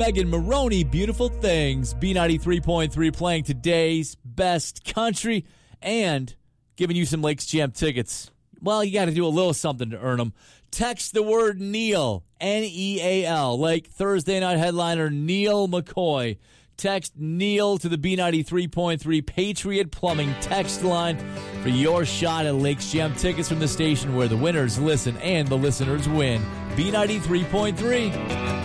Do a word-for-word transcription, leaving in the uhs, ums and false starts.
Megan Maroney, Beautiful Things. B ninety-three point three playing today's best country and giving you some Lakes Jam tickets. Well, you got to do a little something to earn them. Text the word Neil, N E A L, like Thursday night headliner Neil McCoy. Text Neil to the B ninety-three point three Patriot Plumbing text line for your shot at Lakes Jam tickets from the station where the winners listen and the listeners win. B ninety-three point three.